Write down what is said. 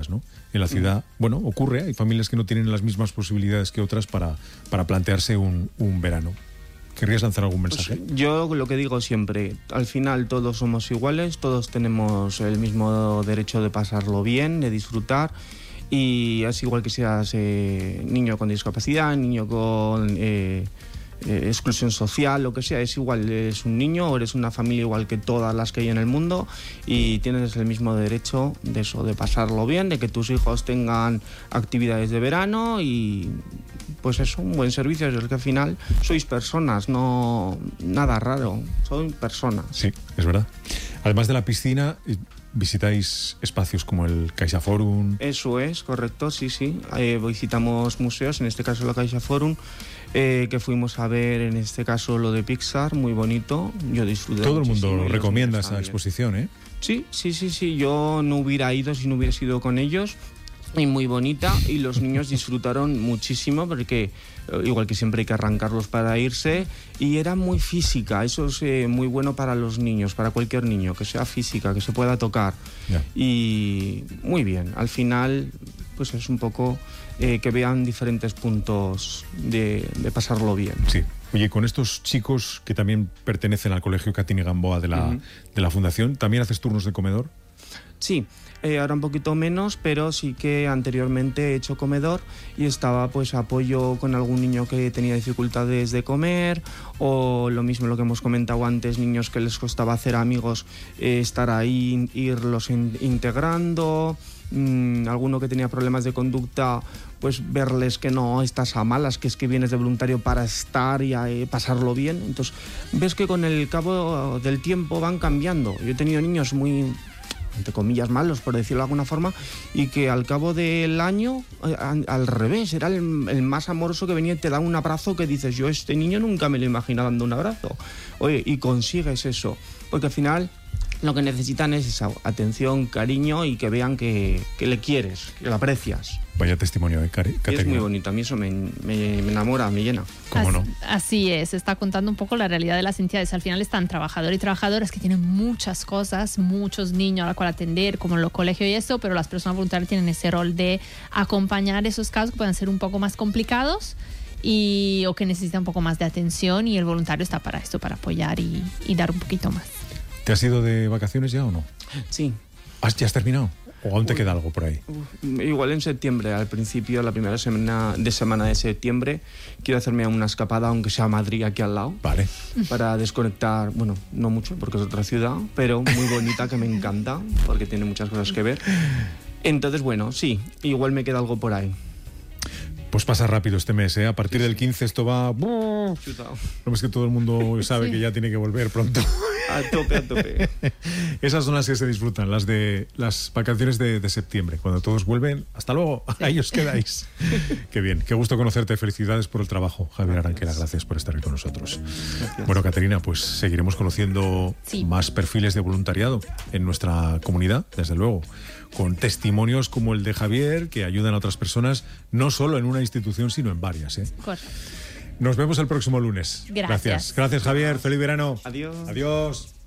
¿no? En la ciudad, bueno, ocurre, hay familias que no tienen las mismas posibilidades que otras para plantearse un verano. ¿Querrías lanzar algún mensaje? Pues yo lo que digo siempre, al final todos somos iguales, todos tenemos el mismo derecho de pasarlo bien, de disfrutar, y es igual que seas niño con discapacidad, niño con exclusión social, lo que sea, es igual, eres un niño o eres una familia igual que todas las que hay en el mundo y tienes el mismo derecho de eso, de pasarlo bien, de que tus hijos tengan actividades de verano y pues eso, un buen servicio. Es que al final sois personas, no nada raro, son personas. Sí, es verdad. Además de la piscina, visitáis espacios como el CaixaForum. Eso es, correcto, sí. Visitamos museos, en este caso la CaixaForum, que fuimos a ver, en este caso, lo de Pixar, muy bonito. Yo disfruté. Todo el mundo recomienda esa exposición, ¿eh? Sí. Yo no hubiera ido si no hubiera ido con ellos. Y muy bonita, y los niños disfrutaron muchísimo porque igual que siempre hay que arrancarlos para irse, y era muy física. Eso es muy bueno para los niños, para cualquier niño, que sea física, que se pueda tocar. Yeah. Y muy bien, al final pues es un poco que vean diferentes puntos de pasarlo bien. Sí. Oye, con estos chicos que también pertenecen al Colegio Catini Gamboa de la Fundación, ¿también haces turnos de comedor? Sí, ahora un poquito menos, pero sí que anteriormente he hecho comedor y estaba pues apoyo con algún niño que tenía dificultades de comer, o lo mismo lo que hemos comentado antes, niños que les costaba hacer amigos, estar ahí, irlos integrando, alguno que tenía problemas de conducta, pues verles que no estás a malas, que es que vienes de voluntario para estar y pasarlo bien. Entonces ves que con el cabo del tiempo van cambiando. Yo he tenido niños muy, entre comillas, malos, por decirlo de alguna forma, y que al cabo del año, al revés, era el más amoroso, que venía y te da un abrazo que dices, yo este niño nunca me lo imaginaba dando un abrazo. Oye, y consigues eso, porque al final lo que necesitan es esa atención, cariño, y que vean que le quieres, que lo aprecias. Vaya testimonio, Caterina. Es muy bonito, a mí eso me enamora, me llena. ¿Cómo no? Así es, está contando un poco la realidad de las entidades. Al final están trabajadores y trabajadoras que tienen muchas cosas, muchos niños a los cuales atender, como los colegios y eso, pero las personas voluntarias tienen ese rol de acompañar esos casos que pueden ser un poco más complicados o que necesitan un poco más de atención, y el voluntario está para esto, para apoyar y dar un poquito más. ¿Te has ido de vacaciones ya o no? Sí. ¿Ya has terminado? ¿O aún te queda algo por ahí? Igual en septiembre, al principio, la primera semana de septiembre, quiero hacerme una escapada, aunque sea a Madrid, aquí al lado. Vale. Para desconectar, bueno, no mucho, porque es otra ciudad, pero muy bonita, que me encanta, porque tiene muchas cosas que ver. Entonces, bueno, sí, igual me queda algo por ahí. Pues pasa rápido este mes, ¿eh? A partir del 15 esto va... No es que todo el mundo sabe que ya tiene que volver pronto. A tope. Esas son las que se disfrutan, las de las vacaciones de septiembre. Cuando todos vuelven, hasta luego, ahí os quedáis. Qué bien, qué gusto conocerte. Felicidades por el trabajo, Javier Aranquera. Gracias por estar aquí con nosotros. Gracias. Bueno, Caterina, pues seguiremos conociendo más perfiles de voluntariado en nuestra comunidad, desde luego, con testimonios como el de Javier, que ayudan a otras personas, no solo en una institución, sino en varias, ¿eh? Correcto. Nos vemos el próximo lunes. Gracias. Gracias, Javier. Feliz verano. Adiós. Adiós.